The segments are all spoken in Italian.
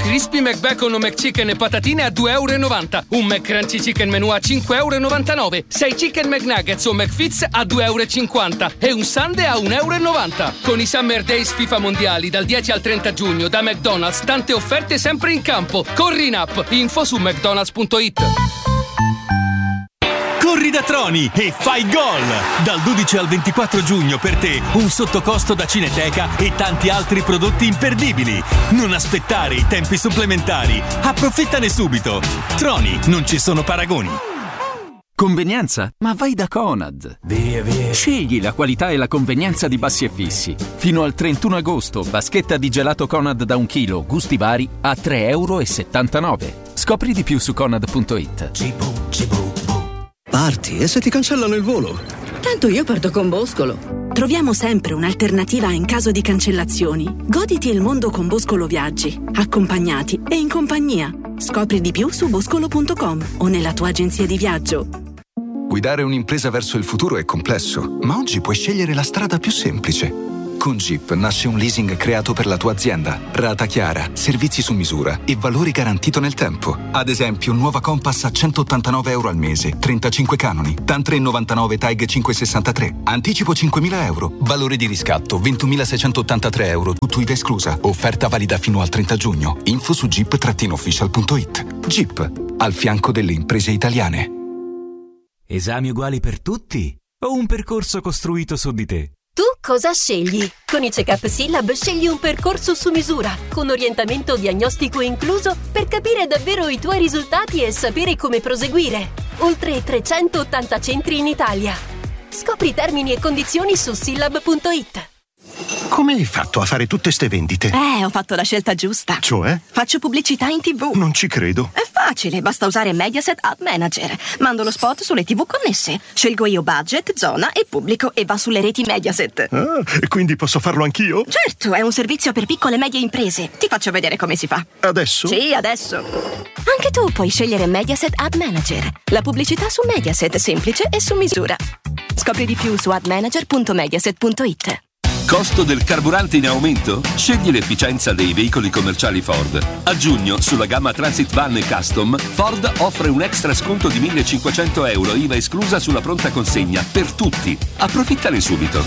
McCrispy, McBacon o McChicken e patatine a €2,90. Un McCrunchy Chicken Menù a €5,99. 6 Chicken McNuggets o McFits a €2,50. E un sundae a €1,90. Con i Summer Days FIFA Mondiali dal 10 al 30 giugno da McDonald's, tante offerte sempre in campo. Corri in app, info su mcdonalds.it. Corri da Troni e fai gol! Dal 12 al 24 giugno per te un sottocosto da Cineteca e tanti altri prodotti imperdibili. Non aspettare i tempi supplementari. Approfittane subito. Troni, non ci sono paragoni. Convenienza? Ma vai da Conad. Via. Scegli la qualità e la convenienza di Bassi e Fissi. Fino al 31 agosto, vaschetta di gelato Conad da 1 chilo, gusti vari, a €3,79. Scopri di più su Conad.it. Parti e se ti cancellano il volo? Tanto io parto con Boscolo. Troviamo sempre un'alternativa in caso di cancellazioni. Goditi il mondo con Boscolo Viaggi, accompagnati e in compagnia. Scopri di più su boscolo.com o nella tua agenzia di viaggio. Guidare un'impresa verso il futuro è complesso, ma oggi puoi scegliere la strada più semplice. Con Jeep nasce un leasing creato per la tua azienda. Rata chiara, servizi su misura e valori garantito nel tempo. Ad esempio, nuova Compass a €189 al mese, 35 canoni, TAN 3,99, TAG 563, anticipo €5.000, valore di riscatto €20.683, tutto IVA esclusa. Offerta valida fino al 30 giugno. Info su jeep-official.it. Jeep, al fianco delle imprese italiane. Esami uguali per tutti o un percorso costruito su di te? Tu cosa scegli? Con i check-up Syllab scegli un percorso su misura, con orientamento diagnostico incluso per capire davvero i tuoi risultati e sapere come proseguire. Oltre 380 centri in Italia. Scopri termini e condizioni su Syllab.it. Come hai fatto a fare tutte ste vendite? Ho fatto la scelta giusta. Cioè? Faccio pubblicità in TV. Non ci credo. È facile, basta usare Mediaset Ad Manager. Mando lo spot sulle TV connesse. Scelgo io budget, zona e pubblico e va sulle reti Mediaset. Ah, e quindi posso farlo anch'io? Certo, è un servizio per piccole e medie imprese. Ti faccio vedere come si fa. Adesso? Sì, adesso. Anche tu puoi scegliere Mediaset Ad Manager. La pubblicità su Mediaset, semplice e su misura. Scopri di più su admanager.mediaset.it. Costo del carburante in aumento? Scegli l'efficienza dei veicoli commerciali Ford. A giugno, sulla gamma Transit Van e Custom, Ford offre un extra sconto di €1.500, IVA esclusa sulla pronta consegna, per tutti. Approfittane subito.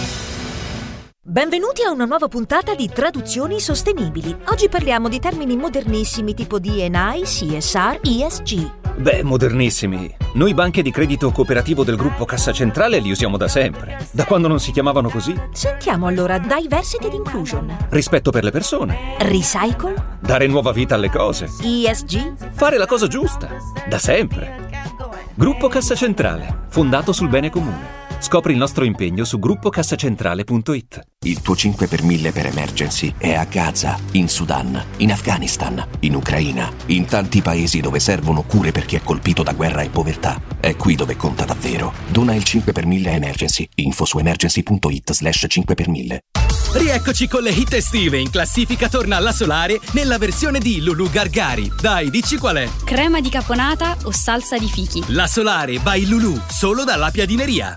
Benvenuti a una nuova puntata di Traduzioni Sostenibili. Oggi parliamo di termini modernissimi tipo D&I, CSR, ESG. Beh, modernissimi. Noi banche di credito cooperativo del gruppo Cassa Centrale li usiamo da sempre. Da quando non si chiamavano così. Sentiamo allora Diversity ed Inclusion. Rispetto per le persone. Recycle. Dare nuova vita alle cose. ESG. Fare la cosa giusta. Da sempre. Gruppo Cassa Centrale, fondato sul bene comune. Scopri il nostro impegno su gruppocassacentrale.it. Il tuo 5 per 1000 per emergency è a Gaza, in Sudan, in Afghanistan, in Ucraina, in tanti paesi dove servono cure per chi è colpito da guerra e povertà. È qui dove conta davvero. Dona il 5 per 1000 emergency. Info su emergency.it/5 per 1000. Rieccoci con le hit estive. In classifica torna alla Solare nella versione di Lulu Gargari. Dai, dici qual è? Crema di caponata o salsa di fichi? La Solare by Lulu, solo dalla Piadineria.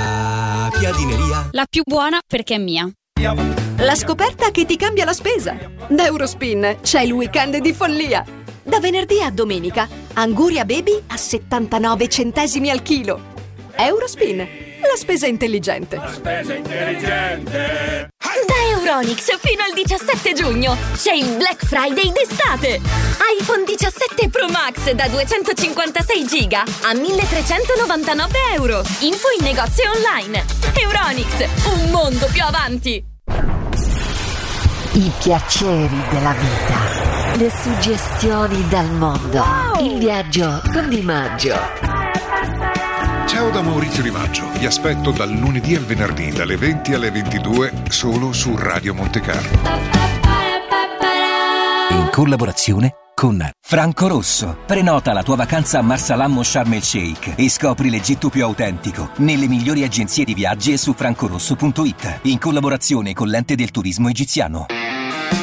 La Piadineria. La più buona perché è mia. La scoperta che ti cambia la spesa. Da Eurospin c'è il weekend di follia. Da venerdì a domenica, Anguria Baby a 79 centesimi al chilo. Eurospin, la spesa intelligente. La spesa intelligente. Da Euronics fino al 17 giugno c'è il Black Friday d'estate. iPhone 17 Pro Max da 256 giga a €1.399. Info in negozio online. Euronics, un mondo più avanti. I piaceri della vita, le suggestioni dal mondo, il viaggio con Di Maggio. Ciao da Maurizio Di Maggio, vi aspetto dal lunedì al venerdì dalle 20 alle 22 solo su Radio Montecarlo. In collaborazione con Franco Rosso. Prenota la tua vacanza a Marsalam o Sharm el Sheikh e scopri l'Egitto più autentico nelle migliori agenzie di viaggi e su francorosso.it. In collaborazione con l'Ente del Turismo Egiziano.